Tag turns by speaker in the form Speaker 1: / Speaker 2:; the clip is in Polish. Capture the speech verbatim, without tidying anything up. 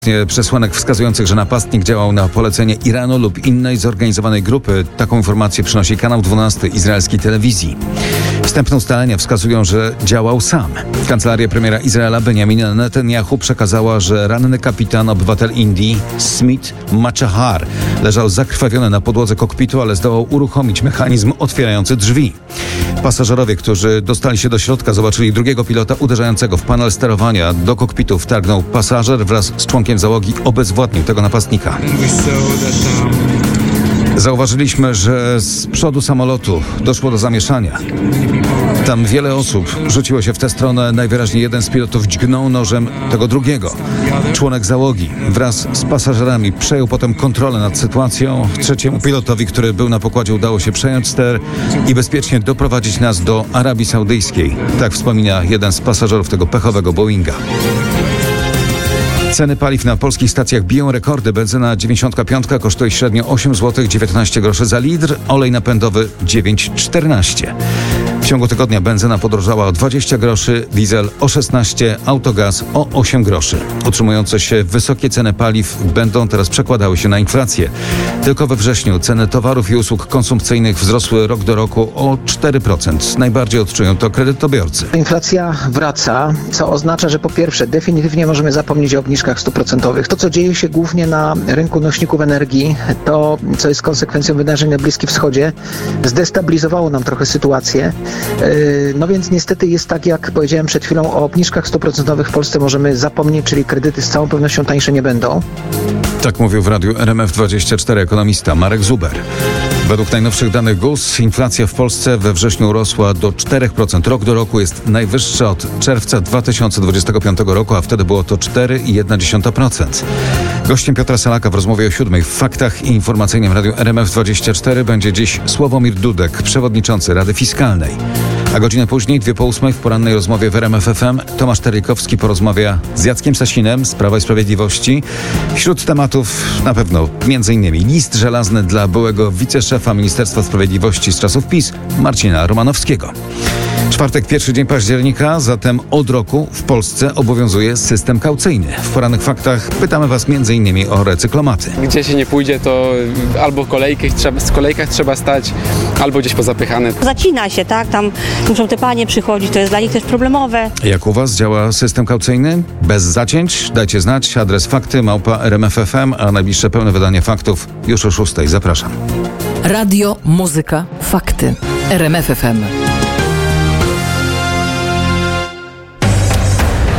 Speaker 1: Przesłanek wskazujących, że napastnik działał na polecenie Iranu lub innej zorganizowanej grupy. Taką informację przynosi kanał dwunasty izraelskiej telewizji. Wstępne ustalenia wskazują, że działał sam. Kancelaria premiera Izraela Benjamina Netanyahu przekazała, że ranny kapitan, obywatel Indii Smith Machahar leżał zakrwawiony na podłodze kokpitu, ale zdołał uruchomić mechanizm otwierający drzwi. Pasażerowie, którzy dostali się do środka, zobaczyli drugiego pilota uderzającego w panel sterowania. Do kokpitu wtargnął pasażer wraz z członkiem załogi, obezwładnił tego napastnika. Zauważyliśmy, że z przodu samolotu doszło do zamieszania. Tam wiele osób rzuciło się w tę stronę. Najwyraźniej jeden z pilotów dźgnął nożem tego drugiego. Członek załogi wraz z pasażerami przejął potem kontrolę nad sytuacją. Trzeciemu pilotowi, który był na pokładzie, udało się przejąć ster i bezpiecznie doprowadzić nas do Arabii Saudyjskiej. Tak wspomina jeden z pasażerów tego pechowego Boeinga. Ceny paliw na polskich stacjach biją rekordy. Benzyna dziewięćdziesiąt pięć kosztuje średnio osiem złotych dziewiętnaście groszy za litr, olej napędowy dziewięć czternaście. W ciągu tygodnia benzyna podrożała o dwadzieścia groszy, diesel o szesnaście, autogaz o osiem groszy. Utrzymujące się wysokie ceny paliw będą teraz przekładały się na inflację. Tylko we wrześniu ceny towarów i usług konsumpcyjnych wzrosły rok do roku o cztery procent. Najbardziej odczują to kredytobiorcy.
Speaker 2: Inflacja wraca, co oznacza, że po pierwsze definitywnie możemy zapomnieć o obniżkach stóp procentowych. To, co dzieje się głównie na rynku nośników energii, to, co jest konsekwencją wydarzeń na Bliskim Wschodzie, zdestabilizowało nam trochę sytuację. No więc niestety jest tak, jak powiedziałem przed chwilą, o obniżkach stóp procentowych w Polsce możemy zapomnieć, czyli kredyty z całą pewnością tańsze nie będą.
Speaker 1: Tak mówił w radiu R M F dwadzieścia cztery ekonomista Marek Zuber. Według najnowszych danych G U S inflacja w Polsce we wrześniu rosła do cztery procent. Rok do roku jest najwyższa od czerwca dwa tysiące dwudziestego piątego roku, a wtedy było to cztery przecinek jedna procent. Gościem Piotra Salaka w rozmowie o siódmej w Faktach i Informacyjnym Radiu R M F dwadzieścia cztery będzie dziś Sławomir Dudek, przewodniczący Rady Fiskalnej. A godzinę później, dwie po ósmej, w porannej rozmowie w R M F F M Tomasz Terlikowski porozmawia z Jackiem Sasinem z Prawa i Sprawiedliwości. Wśród tematów na pewno między innymi list żelazny dla byłego wiceszefa Ministerstwa Sprawiedliwości z czasów PiS Marcina Romanowskiego. Czwartek, pierwszy dzień października, zatem od roku w Polsce obowiązuje system kaucyjny. W porannych faktach pytamy Was między innymi o recyklomaty.
Speaker 3: Gdzie się nie pójdzie, to albo kolejkach trzeba, w kolejkach trzeba stać, albo gdzieś pozapychane.
Speaker 4: Zacina się, tak? Tam muszą te panie przychodzić, to jest dla nich też problemowe.
Speaker 1: Jak u Was działa system kaucyjny? Bez zacięć? Dajcie znać. Adres fakty małpa R M F F M, a najbliższe pełne wydanie faktów już o szóstej. Zapraszam.
Speaker 5: Radio, muzyka, fakty. R M F F M.